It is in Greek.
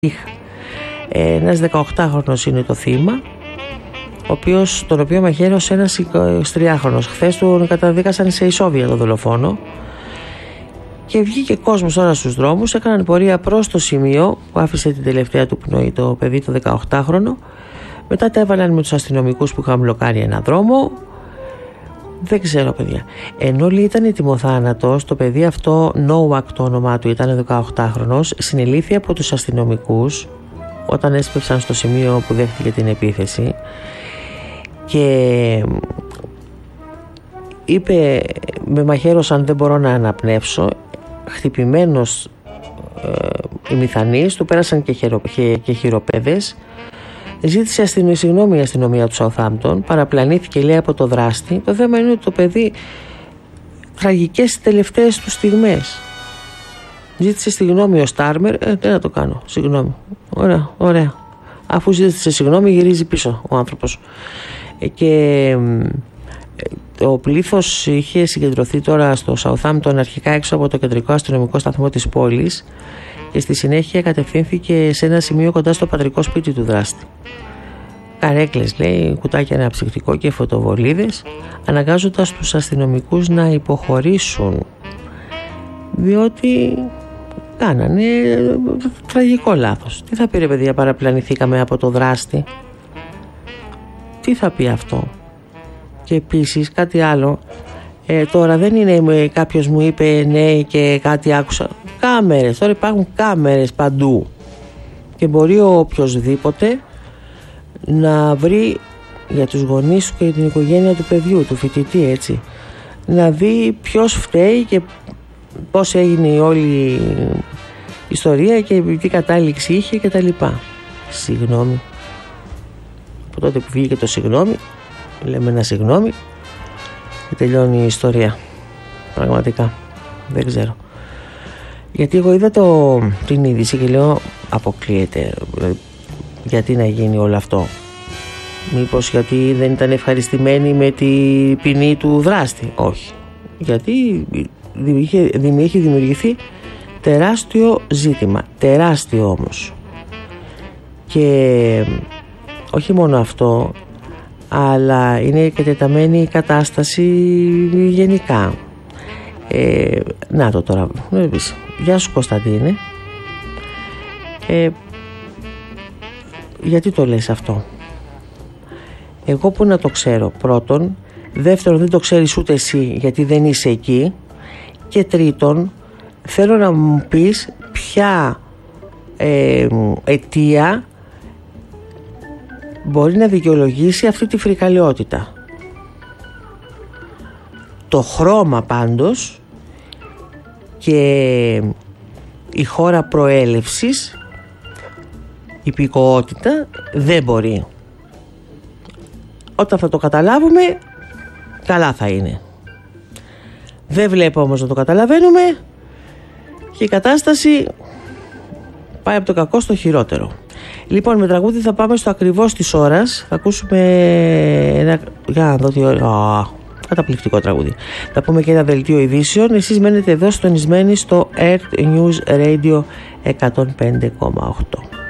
Ένας 18χρονος είναι το θύμα, τον οποίο μαχαίρωσε ένας 23χρονος. Χθες τον καταδίκασαν σε ισόβια το δολοφόνο. Και βγήκε κόσμος τώρα στους δρόμους, έκαναν πορεία προς το σημείο που άφησε την τελευταία του πνοή το παιδί, το 18χρονο. Μετά τα έβαλαν με τους αστυνομικούς που είχαν μπλοκάρει ένα δρόμο. Δεν ξέρω, παιδιά. Ενώ ήταν ετοιμοθάνατος, το παιδί αυτό, Νόουακ το όνομά του, ήταν 18χρονος, συνελήφθη από τους αστυνομικούς όταν έσπευσαν στο σημείο που δέχτηκε την επίθεση και είπε, με μαχαίρωσαν, δεν μπορώ να αναπνεύσω. Χτυπημένος ημιθανής, του πέρασαν και χειροπέδες. Ζήτησε συγγνώμη η αστυνομία του Σαουθάμπτον, παραπλανήθηκε, λέει, από το δράστη. Το θέμα είναι ότι το παιδί, τραγικές τελευταίες του στιγμές, ζήτησε συγγνώμη ο Στάρμερ. Τι να το κάνω, συγγνώμη. Ωραία. Αφού ζήτησε συγγνώμη, γυρίζει πίσω ο άνθρωπος. Και ο πλήθος είχε συγκεντρωθεί τώρα στο Σαουθάμπτον, αρχικά έξω από το κεντρικό αστυνομικό σταθμό της πόλης, και στη συνέχεια κατευθύνθηκε σε ένα σημείο κοντά στο πατρικό σπίτι του δράστη. Καρέκλες, λέει, κουτάκια αναψυκτικό και φωτοβολίδες, αναγκάζοντας τους αστυνομικούς να υποχωρήσουν, διότι κάνανε τραγικό λάθος. Τι θα πει, ρε παιδιά, παραπλανηθήκαμε από το δράστη? Τι θα πει αυτό? Και επίσης κάτι άλλο, τώρα δεν είναι κάποιος μου είπε ναι και κάτι άκουσα. Κάμερες, τώρα υπάρχουν κάμερες παντού και μπορεί ο οποιοσδήποτε να βρει για τους γονείς του και την οικογένεια του παιδιού, του φοιτητή, έτσι, να δει ποιος φταίει και πώς έγινε η όλη ιστορία και τι κατάληξη είχε και τα λοιπά. Συγγνώμη. Από τότε που βγήκε το συγγνώμη, λέμε ένα συγγνώμη και τελειώνει η ιστορία. Πραγματικά δεν ξέρω. Γιατί εγώ είδα την είδηση και λέω, αποκλείεται, γιατί να γίνει όλο αυτό? Μήπως γιατί δεν ήταν ευχαριστημένοι με την ποινή του δράστη? Όχι, γιατί είχε δημιουργηθεί τεράστιο ζήτημα, τεράστιο όμως. Και όχι μόνο αυτό, αλλά είναι και τεταμένη η κατάσταση γενικά. Να το τώρα, γεια σου Κωνσταντίνε. Γιατί το λες αυτό? Εγώ που να το ξέρω, πρώτον. Δεύτερον, δεν το ξέρεις ούτε εσύ, γιατί δεν είσαι εκεί. Και τρίτον, θέλω να μου πεις ποια αιτία μπορεί να δικαιολογήσει αυτή τη φρικαλαιότητα. Το χρώμα πάντως και η χώρα προέλευσης, η υπηκοότητα, δεν μπορεί. Όταν θα το καταλάβουμε, καλά θα είναι. Δεν βλέπω όμως να το καταλαβαίνουμε και η κατάσταση πάει από το κακό στο χειρότερο. Λοιπόν, με τραγούδι θα πάμε στο ακριβώς της ώρας. Θα ακούσουμε ένα... Για να δω τι ώρα... Καταπληκτικό τραγούδι. Θα πούμε και ένα δελτίο ειδήσεων. Εσείς μένετε εδώ συντονισμένοι στο Earth News Radio 105,8.